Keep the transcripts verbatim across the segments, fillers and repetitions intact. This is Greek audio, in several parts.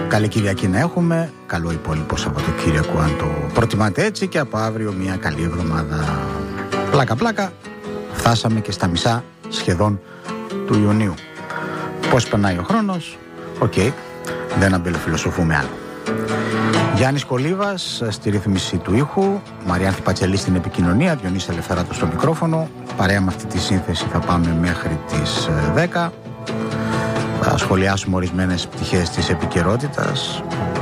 Καλή Κυριακή να έχουμε. Καλό υπόλοιπο Σαββατοκύριακο αν το προτιμάτε έτσι. Και από αύριο μια καλή εβδομάδα. Πλάκα πλάκα. Φτάσαμε και στα μισά σχεδόν του Ιουνίου. Πώς περνάει ο χρόνος? Οκ, okay. Δεν αμπελοφιλοσοφούμε άλλο. Γιάννης Κολίβας στη ρύθμιση του ήχου, Μαριάνθη Πατσελή στην επικοινωνία, Διονύση Ελευθεράτο στο μικρόφωνο. Παρέα με αυτή τη σύνθεση θα πάμε μέχρι τις δέκα. Θα σχολιάσουμε ορισμένες πτυχές της επικαιρότητας,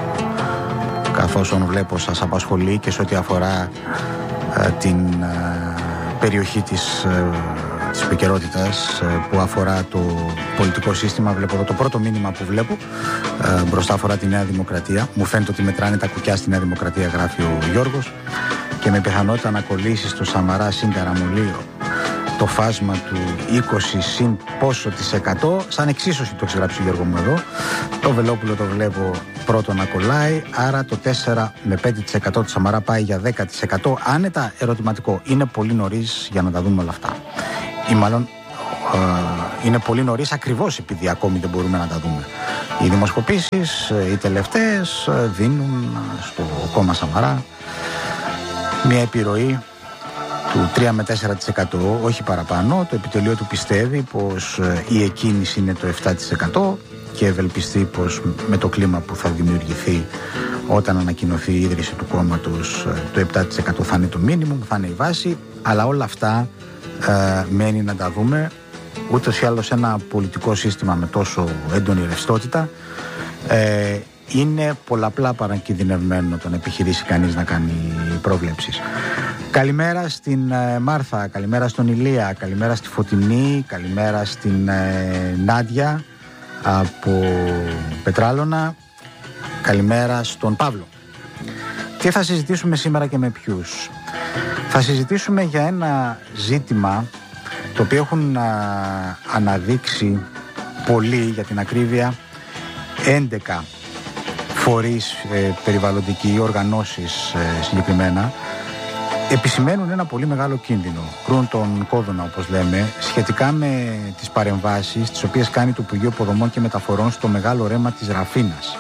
καθώς όν βλέπω σας απασχολεί και σε ό,τι αφορά ε, την ε, περιοχή της, ε, της επικαιρότητας ε, που αφορά το πολιτικό σύστημα. Βλέπω εδώ το πρώτο μήνυμα που βλέπω ε, μπροστά αφορά τη Νέα Δημοκρατία. Μου φαίνεται ότι μετράνε τα κουκιά στη Νέα Δημοκρατία, γράφει ο Γιώργος, και με πιθανότητα να κολλήσει στο Σαμαρά συν Καραμολίο το φάσμα του είκοσι συν πόσο της εκατό, σαν εξίσωση το έχει γράψει ο Γιώργο μου εδώ. Το Βελόπουλο το βλέπω πρώτο να κολλάει, άρα το τέσσερα με πέντε τοις εκατό του Σαμαρά πάει για δέκα τοις εκατό άνετα. Ερωτηματικό, είναι πολύ νωρίς για να τα δούμε όλα αυτά, ή μάλλον ε, είναι πολύ νωρίς ακριβώς επειδή ακόμη δεν μπορούμε να τα δούμε. Οι δημοσκοπήσεις, οι τελευταίες, δίνουν στο κόμμα Σαμαρά μια επιρροή του τρία με τέσσερα τοις εκατό, όχι παραπάνω. Το επιτελείο του πιστεύει πως η εκκίνηση είναι το επτά τοις εκατό και ευελπιστεί πως με το κλίμα που θα δημιουργηθεί όταν ανακοινωθεί η ίδρυση του κόμματος, το επτά τοις εκατό θα είναι το μίνιμουμ, θα είναι η βάση. Αλλά όλα αυτά ε, μένει να τα δούμε. Ούτως ή άλλως ένα πολιτικό σύστημα με τόσο έντονη ρευστότητα ε, είναι πολλαπλά παρακινδυνευμένο το να επιχειρήσει κανείς να κάνει προβλέψεις. Καλημέρα στην ε, Μάρθα, καλημέρα στον Ηλία, καλημέρα στη Φωτεινή, καλημέρα στην ε, Νάντια από Πετράλωνα, καλημέρα στον Παύλο. Τι θα συζητήσουμε σήμερα και με ποιους? Θα συζητήσουμε για ένα ζήτημα το οποίο έχουν α, αναδείξει πολύ, για την ακρίβεια έντεκα φορείς ε, περιβαλλοντικοί, οργανώσεις ε, συγκεκριμένα, επισημαίνουν ένα πολύ μεγάλο κίνδυνο, κρούν τον κόδωνα όπως λέμε, σχετικά με τις παρεμβάσεις τις οποίες κάνει το Υπουργείο Υποδομών και Μεταφορών στο μεγάλο ρέμα της Ραφίνας.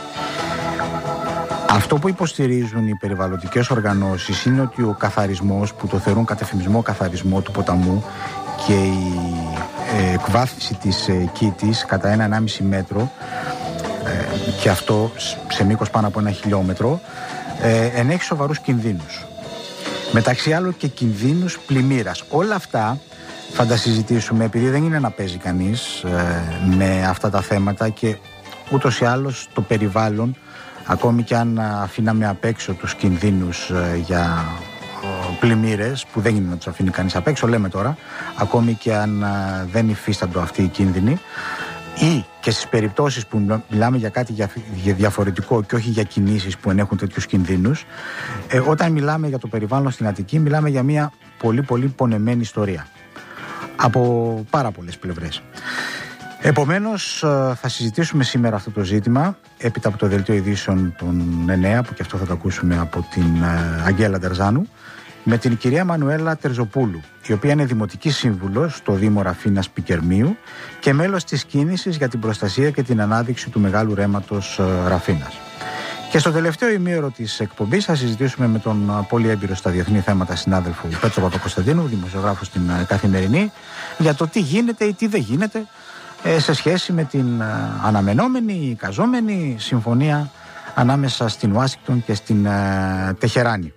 Αυτό που υποστηρίζουν οι περιβαλλοντικές οργανώσεις είναι ότι ο καθαρισμός, που το θεωρούν κατεφημισμό καθαρισμό του ποταμού, και η ε, εκβάθυνση της ε, κήτης κατά ένα ενάμιση μέτρο, ε, και αυτό σε μήκος πάνω από ένα χιλιόμετρο, ε, ενέχει σοβαρούς κινδύνους. Μεταξύ άλλων και κινδύνους πλημμύρας. Όλα αυτά θα τα συζητήσουμε, επειδή δεν είναι να παίζει κανείς ε, με αυτά τα θέματα, και ούτως ή άλλως το περιβάλλον, ακόμη και αν αφήναμε απ' έξω τους κινδύνους ε, για ε, πλημμύρες, που δεν είναι να τους αφήνει κανείς απ' έξω, λέμε τώρα, ακόμη και αν ε, δεν υφίσταντο αυτοί οι κίνδυνοι, ή και στις περιπτώσεις που μιλάμε για κάτι διαφορετικό και όχι για κινήσεις που ενέχουν τέτοιους κινδύνους, ε, όταν μιλάμε για το περιβάλλον στην Αττική, μιλάμε για μια πολύ πολύ πονεμένη ιστορία από πάρα πολλές πλευρές. Επομένως, θα συζητήσουμε σήμερα αυτό το ζήτημα έπειτα από το δελτίο ειδήσεων των εννέα, που και αυτό θα το ακούσουμε από την Αγγέλα Ντερζάνου, με την κυρία Μανουέλα Τερζοπούλου, η οποία είναι δημοτική σύμβουλος στο Δήμο Ραφίνας Πικερμείου και μέλος της κίνησης για την προστασία και την ανάδειξη του μεγάλου ρέματος Ραφίνας. Και στο τελευταίο ημίωρο της εκπομπής θα συζητήσουμε με τον πολύ έμπειρο στα διεθνή θέματα συνάδελφο Πέτρο Παπακοσταντίνου, δημοσιογράφο στην Καθημερινή, για το τι γίνεται ή τι δεν γίνεται σε σχέση με την αναμενόμενη, καζόμενη συμφωνία ανάμεσα στην Ουάσιγκτον και στην Τεχεράνη.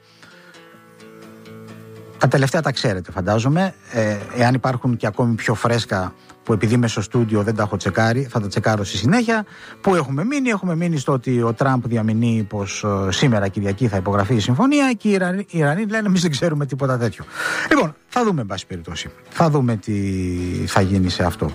Τα τελευταία τα ξέρετε, φαντάζομαι. Ε, εάν υπάρχουν και ακόμη πιο φρέσκα, που επειδή είμαι στο στούντιο δεν τα έχω τσεκάρει, θα τα τσεκάρω στη συνέχεια. Πού έχουμε μείνει? Έχουμε μείνει στο ότι ο Τραμπ διαμηνύει πως ε, σήμερα Κυριακή θα υπογραφεί η συμφωνία, και οι Ιρανοί, οι Ιρανοί λένε εμείς δεν ξέρουμε τίποτα τέτοιο. Λοιπόν, θα δούμε, εν πάση περιπτώσει. Θα δούμε τι θα γίνει σε αυτό.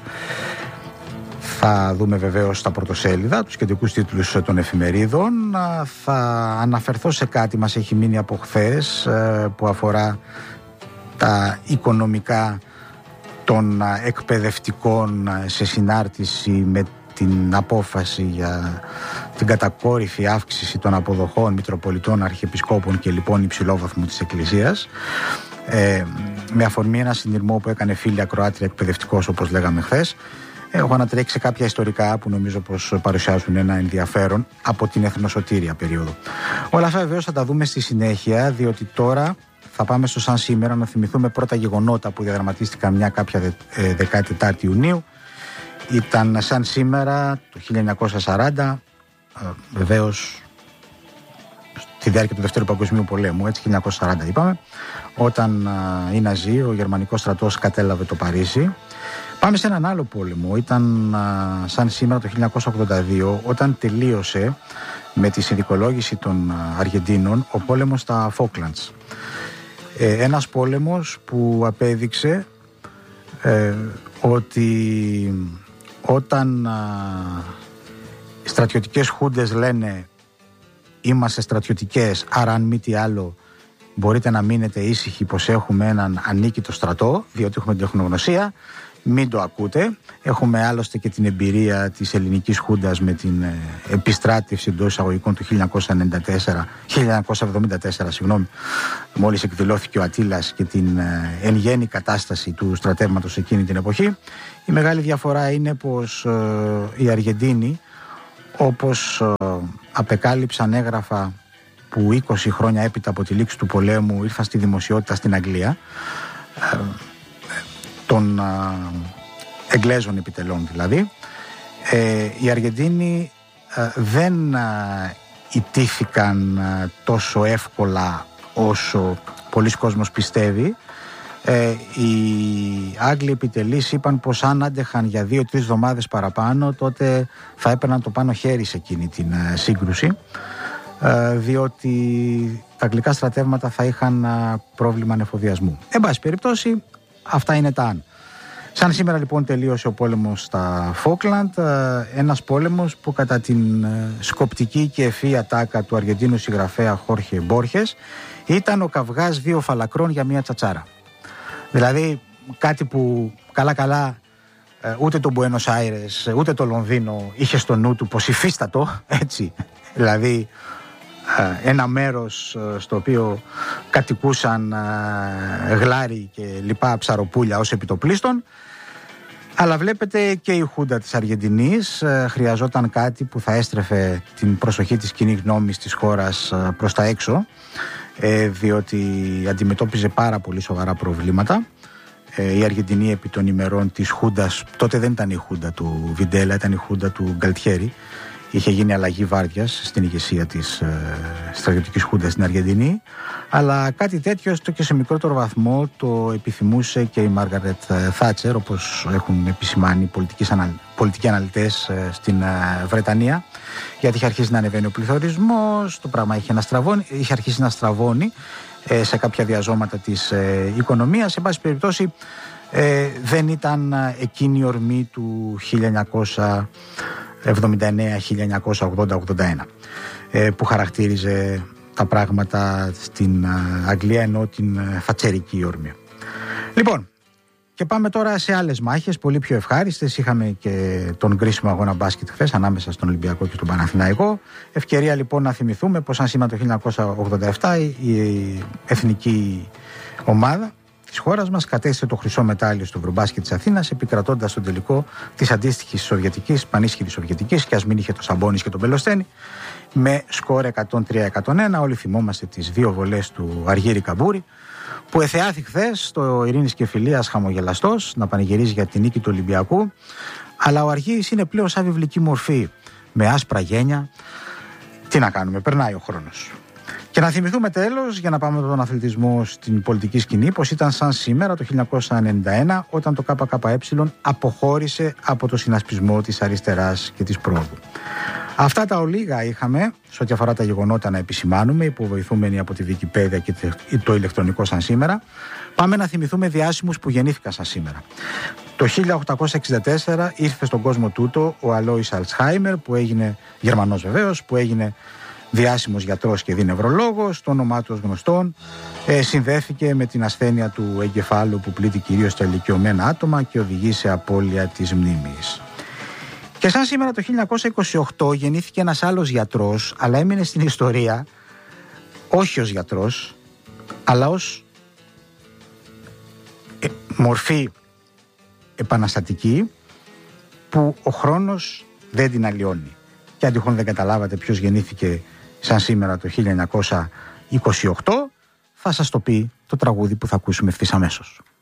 Θα δούμε βεβαίως στα πρωτοσέλιδα, τους κεντρικούς τίτλους των εφημερίδων. Θα αναφερθώ σε κάτι μας έχει μείνει από χθες, που αφορά τα οικονομικά των εκπαιδευτικών σε συνάρτηση με την απόφαση για την κατακόρυφη αύξηση των αποδοχών Μητροπολιτών, Αρχιεπισκόπων και λοιπόν υψηλόβαθμου της Εκκλησίας, ε, με αφορμή ένα συνειρμό που έκανε φίλη ακροάτρια εκπαιδευτικός, όπως λέγαμε χθες. Έχω ανατρέξει κάποια ιστορικά που νομίζω πως παρουσιάζουν ένα ενδιαφέρον από την εθνοσωτήρια περίοδο. Όλα αυτά βεβαίως θα τα δούμε στη συνέχεια, διότι τώρα θα πάμε στο σαν σήμερα να θυμηθούμε πρώτα γεγονότα που διαδραματίστηκαν μια κάποια δεκατετάρτη Ιουνίου. Ήταν σαν σήμερα το χίλια εννιακόσια σαράντα, βεβαίως στη διάρκεια του Δευτέρου Παγκοσμίου Πολέμου, έτσι, χίλια εννιακόσια σαράντα είπαμε, όταν οι Ναζί, ο γερμανικός στρατός κατέλαβε το Παρίσι. Πάμε σε έναν άλλο πόλεμο. Ήταν α, σαν σήμερα το χίλια εννιακόσια ογδόντα δύο, όταν τελείωσε με τη συνδικολόγηση των α, Αργεντίνων ο πόλεμος στα Φόκλαντς. Ε, ένας πόλεμος που απέδειξε ε, ότι όταν α, οι στρατιωτικές χούντες λένε είμαστε στρατιωτικές, άρα αν μη τι άλλο μπορείτε να μείνετε ήσυχοι πως έχουμε έναν ανίκητο στρατό, διότι έχουμε την τεχνογνωσία, μην το ακούτε. Έχουμε άλλωστε και την εμπειρία της ελληνικής χούντας με την ε, επιστράτευση εντός εισαγωγικών του χίλια εννιακόσια ενενήντα τέσσερα, χίλια εννιακόσια εβδομήντα τέσσερα, συγγνώμη, μόλις εκδηλώθηκε ο Ατήλας και την ε, εν γέννη κατάσταση του στρατεύματος εκείνη την εποχή. Η μεγάλη διαφορά είναι πως ε, οι Αργεντίνοι, όπως ε, απεκάλυψαν έγγραφα που είκοσι χρόνια έπειτα από τη λήξη του πολέμου ήρθαν στη δημοσιότητα στην Αγγλία, ε, των α, Εγγλέζων επιτελών δηλαδή, ε, οι Αργεντίνοι α, δεν α, ιτήθηκαν α, τόσο εύκολα όσο πολλοί κόσμος πιστεύει. Ε, οι Άγγλοι επιτελείς είπαν πως αν άντεχαν για δύο-τρεις εβδομάδες παραπάνω, τότε θα έπαιρναν το πάνω χέρι σε εκείνη την α, σύγκρουση, α, διότι τα αγγλικά στρατεύματα θα είχαν α, πρόβλημα ανεφοδιασμού. Εν πάση περιπτώσει, αυτά είναι τα αν. Σαν σήμερα λοιπόν τελείωσε ο πόλεμος στα Φόκλαντ, ένας πόλεμος που κατά την σκοπτική και ευφυή τάκα του Αργεντίνου συγγραφέα Χόρχε Μπόρχες ήταν ο καυγάς δύο φαλακρών για μια τσατσάρα. Δηλαδή κάτι που καλά καλά ούτε το Μπουένος Άιρες ούτε το Λονδίνο είχε στο νου του πως υφίστατο, έτσι, δηλαδή ένα μέρος στο οποίο κατοικούσαν γλάρι και λοιπά ψαροπούλια ως επιτοπλίστων. Αλλά βλέπετε και η Χούντα της Αργεντινής χρειαζόταν κάτι που θα έστρεφε την προσοχή της κοινής γνώμης της χώρας προς τα έξω, διότι αντιμετώπιζε πάρα πολύ σοβαρά προβλήματα. Η Αργεντινή επί των ημερών της Χούντας, τότε δεν ήταν η Χούντα του Βιντέλα, ήταν η Χούντα του Γκαλτιέρη. Είχε γίνει αλλαγή βάρδιας στην ηγεσία της ε, στρατιωτικής χούντας στην Αργεντινή, αλλά κάτι τέτοιο στο και σε μικρότερο βαθμό το επιθυμούσε και η Μάργαρετ Θάτσερ, όπως έχουν επισημάνει πολιτικοί αναλυτές ε, στην ε, Βρετανία, γιατί είχε αρχίσει να ανεβαίνει ο πληθωρισμός, το πράγμα είχε, είχε αρχίσει να στραβώνει ε, σε κάποια διαζώματα της ε, οικονομίας. Σε πάση περιπτώσει ε, δεν ήταν εκείνη η ορμή του χίλια εννιακόσια εβδομήντα εννέα χίλια εννιακόσια ογδόντα ογδόντα ένα που χαρακτήριζε τα πράγματα στην Αγγλία, ενώ την θατσερική όρμη. Λοιπόν, και πάμε τώρα σε άλλες μάχες πολύ πιο ευχάριστες. Είχαμε και τον κρίσιμο αγώνα μπάσκετ χθες ανάμεσα στον Ολυμπιακό και τον Παναθηναϊκό. Ευκαιρία λοιπόν να θυμηθούμε πως αν σήμερα το χίλια εννιακόσια ογδόντα επτά η εθνική ομάδα της χώρας μας κατέστησε το χρυσό μετάλλιο στο Ευρωμπάσκετ της Αθήνας, επικρατώντας τον τελικό της αντίστοιχης σοβιετικής, πανίσχυρης σοβιετικής, και ας μην είχε το Σαμπόνις και τον Πελοστένη, με σκορ εκατόν τρία εκατόν ένα. Όλοι θυμόμαστε τις δύο βολές του Αργύρη Καμπούρη, που εθεάθη χθες στο Ειρήνης και Φιλίας χαμογελαστός να πανηγυρίζει για την νίκη του Ολυμπιακού. Αλλά ο Αργύρης είναι πλέον σαν βιβλική μορφή, με άσπρα γένια. Τι να κάνουμε, περνάει ο χρόνος. Και να θυμηθούμε τέλος, για να πάμε από τον αθλητισμό στην πολιτική σκηνή, πως ήταν σαν σήμερα το χίλια εννιακόσια ενενήντα ένα, όταν το ΚΚΕ αποχώρησε από το συνασπισμό της αριστεράς και της πρόοδου. Αυτά τα ολίγα είχαμε σε ό,τι αφορά τα γεγονότα να επισημάνουμε, υποβοηθούμενοι από τη Wikipedia και το ηλεκτρονικό σαν σήμερα. Πάμε να θυμηθούμε διάσημους που γεννήθηκαν σαν σήμερα. Το χίλια οκτακόσια εξήντα τέσσερα ήρθε στον κόσμο τούτο ο Αλόης Αλτσχάιμερ, που έγινε Γερμανός βεβαίως, που έγινε διάσημος γιατρός και δινευρολόγος, το όνομά του ως γνωστόν ε, συνδέθηκε με την ασθένεια του εγκεφάλου που πλήττει κυρίως τα ηλικιωμένα άτομα και οδηγεί σε απώλεια της μνήμης. Και σαν σήμερα το χίλια εννιακόσια είκοσι οκτώ γεννήθηκε ένας άλλος γιατρός, αλλά έμεινε στην ιστορία όχι ως γιατρός, αλλά ως ε, μορφή επαναστατική, που ο χρόνος δεν την αλλοιώνει. Και αν τυχόν δεν καταλάβατε ποιος γεννήθηκε σαν σήμερα το χίλια εννιακόσια είκοσι οκτώ, θα σας το πει το τραγούδι που θα ακούσουμε ευθύς αμέσως.